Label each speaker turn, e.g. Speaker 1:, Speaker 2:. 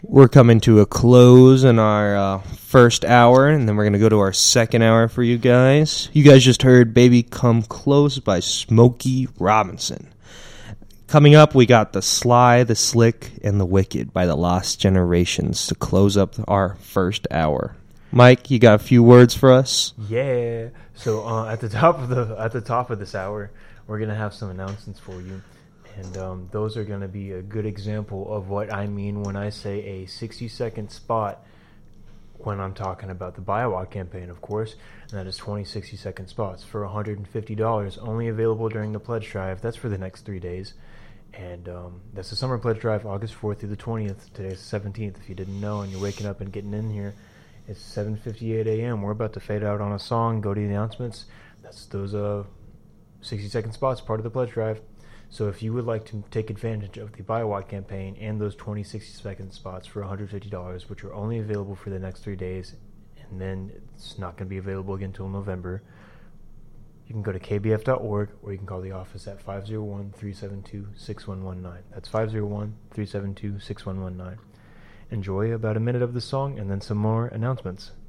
Speaker 1: We're coming to a close in our first hour, and then we're going to go to our second hour for you guys. You guys just heard Baby Come Close by Smokey Robinson. Coming up, we got The Sly, The Slick, and The Wicked by The Lost Generations to close up our first hour. Mike, you got a few words for us?
Speaker 2: Yeah. So at the top of this hour, we're going to have some announcements for you. And those are going to be a good example of what I mean when I say a 60-second spot when I'm talking about the BioWalk campaign, of course. And that is 20 60-second spots for $150, only available during the pledge drive. That's for the next 3 days. And that's the summer pledge drive, August 4th through the 20th. Today's the 17th. If you didn't know and you're waking up and getting in here, it's 7:58 a.m. We're about to fade out on a song, go to the announcements. That's those 60-second spots, part of the pledge drive. So if you would like to take advantage of the BioWalk campaign and those 20 60-second spots for $150, which are only available for the next 3 days, and then it's not going to be available again until November, you can go to kbf.org or you can call the office at 501-372-6119. That's 501-372-6119. Enjoy about a minute of the song and then some more announcements.